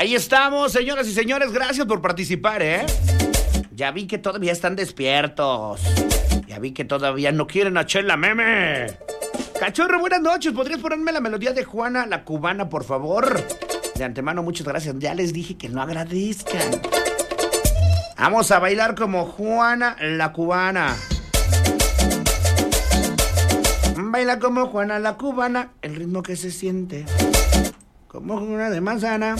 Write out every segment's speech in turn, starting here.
Ahí estamos, señoras y señores, gracias por participar, ¿eh? Ya vi que todavía están despiertos. Ya vi que todavía no quieren a Chela Meme. Cachorro, buenas noches. ¿Podrías ponerme la melodía de Juana la Cubana, por favor? De antemano, muchas gracias. Ya les dije que no agradezcan. Vamos a bailar como Juana la Cubana. Baila como Juana la Cubana, el ritmo que se siente como una de manzana.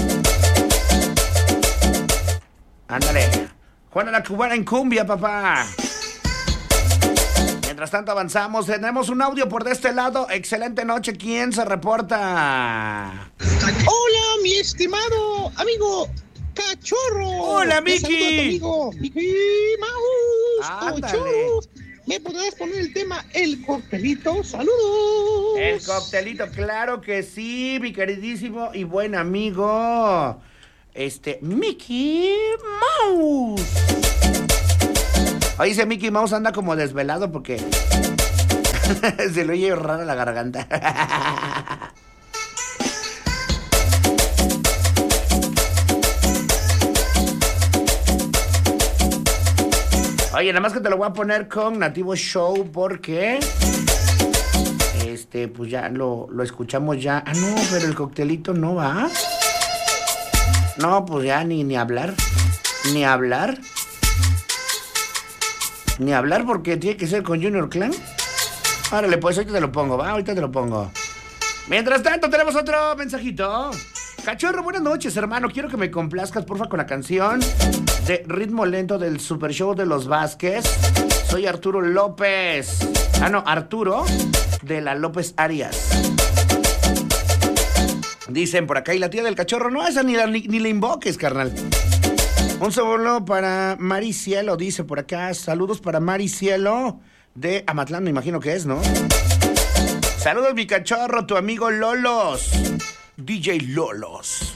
Ándale, Juana la Cubana en cumbia, papá. Mientras tanto avanzamos, tenemos un audio por de este lado. Excelente noche, ¿quién se reporta? Hola, mi estimado amigo Cachorro. Hola, Miki. Te saludo a tu amigo Miki Maus. Ándale. Cachorro. ¿Me podrás poner el tema El Coctelito? ¡Saludos! El coctelito, claro que sí, mi queridísimo y buen amigo, Mickey Mouse. Oye, ese Mickey Mouse anda como desvelado porque se le oye rara la garganta. Oye, nada más que te lo voy a poner con Nativo Show porque pues ya lo escuchamos ya. Ah, no, pero el coctelito no va. No, pues ya ni hablar. Ni hablar porque tiene que ser con Junior Clan. Órale, pues ahorita te lo pongo, va, ahorita te lo pongo. Mientras tanto, tenemos otro mensajito. Cachorro, buenas noches, hermano. Quiero que me complazcas, porfa, con la canción de Ritmo Lento del Super Show de los Vázquez. Soy Arturo López. Arturo de la López Arias. Dicen por acá, y la tía del Cachorro, no, esa ni la invoques, carnal. Un saludo para Mari Cielo, dice por acá. Saludos para Mari Cielo de Amatlán, me imagino que es, ¿no? Saludos, mi Cachorro, tu amigo Lolos. DJ Lolos.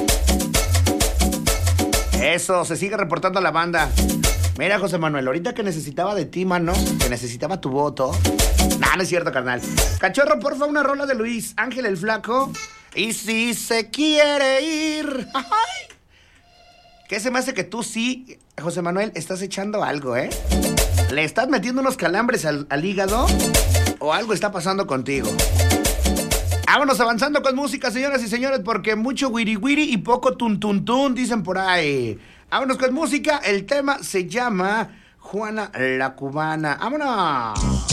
Eso, se sigue reportando a la banda. Mira, José Manuel, ahorita que necesitaba de ti, mano, que necesitaba tu voto. No es cierto, carnal. Cachorro, porfa, una rola de Luis Ángel el Flaco. Y si se quiere ir. ¡Ay! ¿Qué se me hace que tú sí, José Manuel, estás echando algo, eh? ¿Le estás metiendo unos calambres al hígado? ¿O algo está pasando contigo? Vámonos avanzando con música, señoras y señores, porque mucho wiri wiri y poco tun tun tun, dicen por ahí. Vámonos con música, el tema se llama Juana la Cubana. ¡Vámonos!